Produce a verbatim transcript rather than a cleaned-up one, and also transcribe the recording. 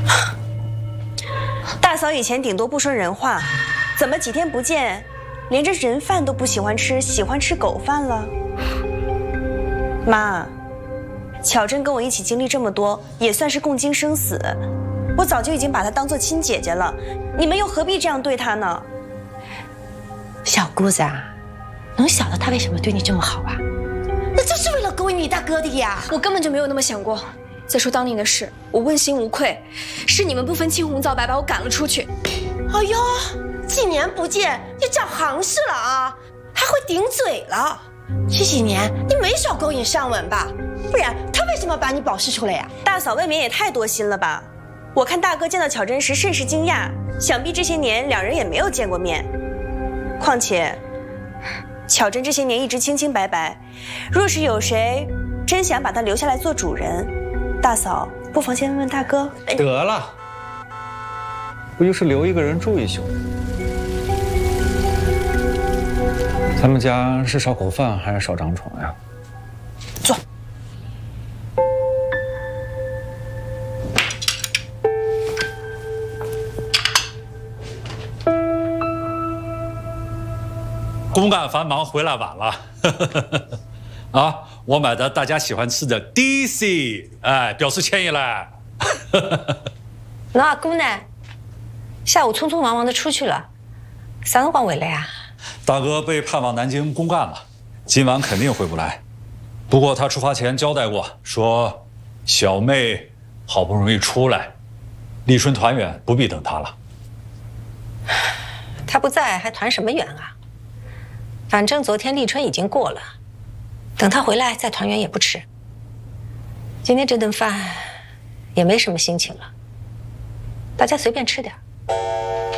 大嫂以前顶多不说人话，怎么几天不见，连这人饭都不喜欢吃，喜欢吃狗饭了？妈，巧珍跟我一起经历这么多，也算是共经生死，我早就已经把她当做亲姐姐了，你们又何必这样对她呢？ 小姑子啊，能晓得她为什么对你这么好啊？那就是为了勾引你大哥的呀！ 我根本就没有那么想过。再说当年的事，我问心无愧，是你们不分青红皂白把我赶了出去。 哎呦，几年不见，你长行势了啊，还会顶嘴了。这几年你没少勾引尚文吧？不然他为什么把你保释出来呀？ 大嫂未免也太多心了吧？我看大哥见到巧珍时甚是惊讶，想必这些年两人也没有见过面。况且，巧珍这些年一直清清白白，若是有谁真想把她留下来做主人，大嫂不妨先问问大哥。 得了，不就是留一个人住一宿？咱们家是烧口饭还是烧张床呀？ 坐。 公干繁忙，回来晚了。啊，我买的大家喜欢吃的 D C， 哎，表示歉意嘞。 那阿姑呢？下午匆匆忙忙的出去了，啥辰光回来呀？ 大哥被派往南京公干了，今晚肯定回不来。不过他出发前交代过，说小妹好不容易出来，立春团圆不必等他了。 他不在还团什么圆啊？反正昨天立春已经过了，等他回来再团圆也不迟。今天这顿饭也没什么心情了，大家随便吃点。